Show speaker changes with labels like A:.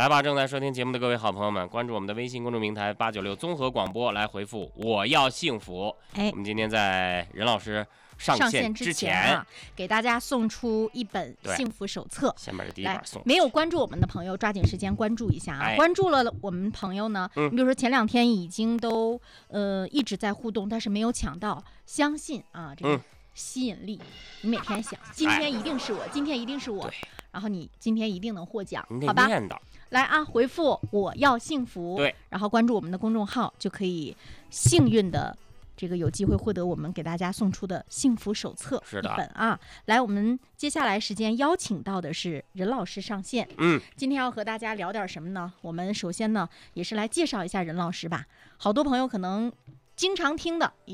A: 来吧，正在收听节目的各位好朋友们，关注我们的微信公众平台896综合广播，来回复我要幸福。我们今天在任老师上线之前
B: 给大家送出一本幸福手册，
A: 下面是第一本送。
B: 没有关注我们的朋友抓紧时间关注一下啊！关注了我们朋友呢，你比如说前2天已经都一直在互动，但是没有抢到，相信啊这个吸引力，你每天想今天一定是我，今天一定是我，然后你今天一定能获奖，好吧？来啊，回复我要幸福，
A: 对，
B: 然后关注我们的公众号，就可以幸运的这个有机会获得我们给大家送出的幸福手册一本啊。来，我们接下来时间邀请到的是任老师上线。今天要和大家聊点什么呢？我们首先呢也是来介绍一下任老师吧。好多朋友可能经常听的